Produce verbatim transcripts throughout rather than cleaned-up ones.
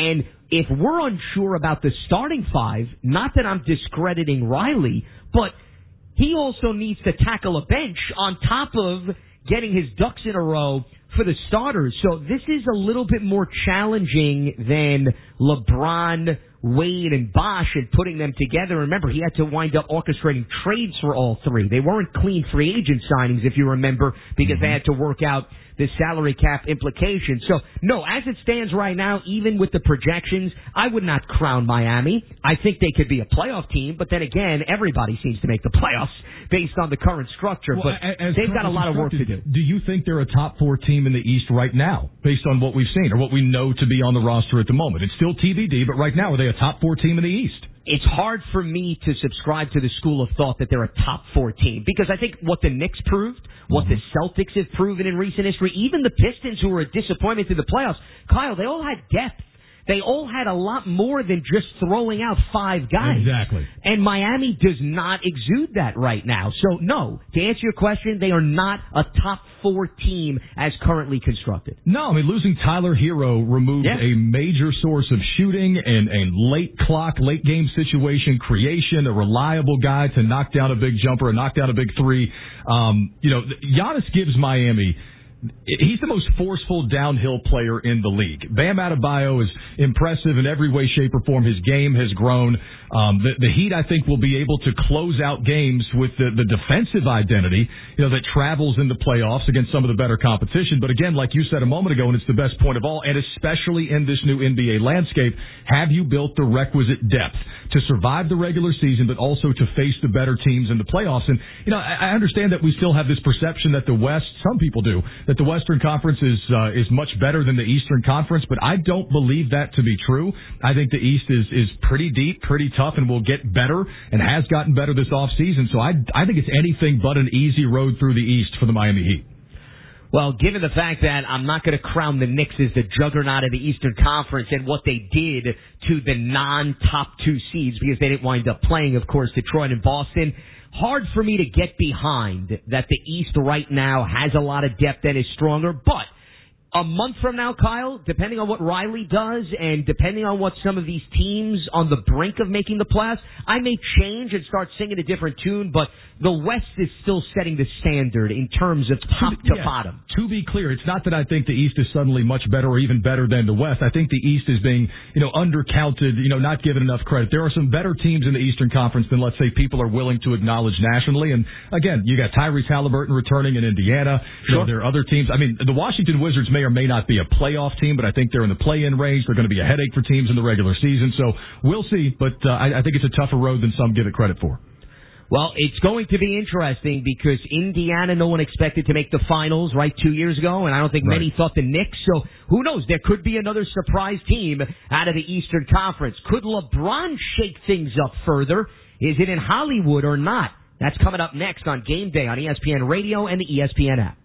And if we're unsure about the starting five, not that I'm discrediting Riley, but he also needs to tackle a bench on top of getting his ducks in a row for the starters. So this is a little bit more challenging than LeBron, Wade, and Bosh and putting them together. Remember, he had to wind up orchestrating trades for all three. They weren't clean free agent signings, if you remember, because mm-hmm. they had to work out the salary cap implications. So, no, as it stands right now, even with the projections, I would not crown Miami. I think they could be a playoff team, but then again, everybody seems to make the playoffs based on the current structure. Well, but they've got a lot of work to do. Do you think they're a top four team in the East right now, based on what we've seen or what we know to be on the roster at the moment? It's still T B D, but right now, are they a top four team in the East? It's hard for me to subscribe to the school of thought that they're a top four team, because I think what the Knicks proved, what mm-hmm. the Celtics have proven in recent history, even the Pistons, who were a disappointment to the playoffs, Kyle, they all had depth. They all had a lot more than just throwing out five guys. Exactly. And Miami does not exude that right now. So, no, to answer your question, they are not a top four team as currently constructed. No, I mean, losing Tyler Hero removed yeah. a major source of shooting and, and late clock, late game situation creation, a reliable guy to knock down a big jumper and knock down a big three. Um, you know, Giannis gives Miami... He's the most forceful downhill player in the league. Bam Adebayo is impressive in every way, shape, or form. His game has grown. Um, the, the Heat, I think, will be able to close out games with the, the defensive identity, you know, that travels in the playoffs against some of the better competition. But again, like you said a moment ago, and it's the best point of all, and especially in this new N B A landscape, have you built the requisite depth to survive the regular season, but also to face the better teams in the playoffs? And, you know, I, I understand that we still have this perception that the West, some people do, that the Western Conference is uh, is much better than the Eastern Conference, but I don't believe that to be true. I think the East is is pretty deep, pretty tough, and will get better, and has gotten better this offseason. So I, I think it's anything but an easy road through the East for the Miami Heat. Well, given the fact that I'm not going to crown the Knicks as the juggernaut of the Eastern Conference and what they did to the non-top two seeds, because they didn't wind up playing, of course, Detroit and Boston, hard for me to get behind that the East right now has a lot of depth and is stronger. But a month from now, Kyle, depending on what Riley does and depending on what some of these teams on the brink of making the playoffs, I may change and start singing a different tune, but the West is still setting the standard in terms of top to yeah, bottom. To be clear, it's not that I think the East is suddenly much better or even better than the West. I think the East is being, you know, undercounted, you know, not given enough credit. There are some better teams in the Eastern Conference than, let's say, people are willing to acknowledge nationally. And again, you got Tyrese Halliburton returning in Indiana. Sure. You know, there are other teams. I mean, the Washington Wizards may or may not be a playoff team, but I think they're in the play-in range. They're going to be a headache for teams in the regular season. So we'll see, but uh, I, I think it's a tougher road than some give it credit for. Well, it's going to be interesting because Indiana, no one expected to make the finals, right, two years ago, and I don't think right. many thought the Knicks. So who knows? There could be another surprise team out of the Eastern Conference. Could LeBron shake things up further? Is it in Hollywood or not? That's coming up next on Game Day on E S P N Radio and the E S P N app.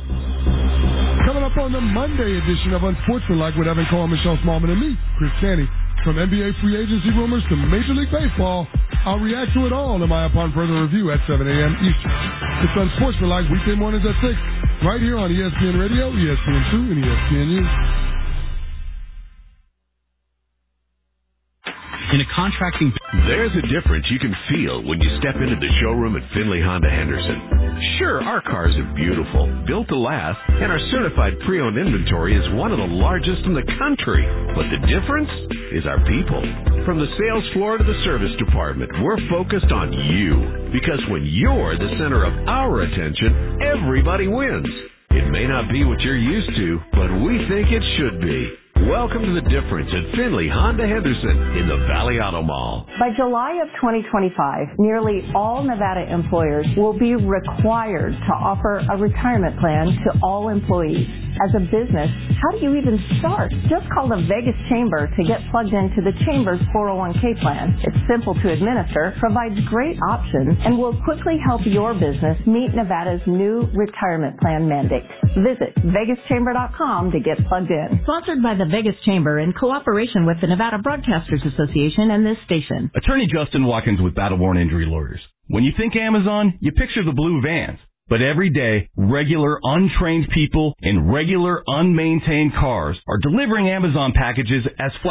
Coming up on the Monday edition of Unsportsmanlike with Evan Cole, Michelle Smallman, and me, Chris Canty. From N B A free agency rumors to Major League Baseball, I'll react to it all in my upon further review at seven a.m. Eastern. It's Unsportsmanlike weekday mornings at six, right here on E S P N Radio, E S P N two, and E S P N U. In a contracting... There's a difference you can feel when you step into the showroom at Finley Honda Henderson. Sure, our cars are beautiful, built to last, and our certified pre-owned inventory is one of the largest in the country. But the difference is our people. From the sales floor to the service department, we're focused on you. Because when you're the center of our attention, everybody wins. It may not be what you're used to, but we think it should be. Welcome to The Difference at Finley Honda Henderson in the Valley Auto Mall. By July of twenty twenty-five, nearly all Nevada employers will be required to offer a retirement plan to all employees. As a business, how do you even start? Just call the Vegas Chamber to get plugged into the Chamber's four oh one k plan. It's simple to administer, provides great options, and will quickly help your business meet Nevada's new retirement plan mandate. Visit vegas chamber dot com to get plugged in. Sponsored by the Vegas Chamber in cooperation with the Nevada Broadcasters Association and this station. Attorney Justin Watkins with Battle Worn Injury Lawyers. When you think Amazon, you picture the blue vans. But every day, regular, untrained people in regular, unmaintained cars are delivering Amazon packages as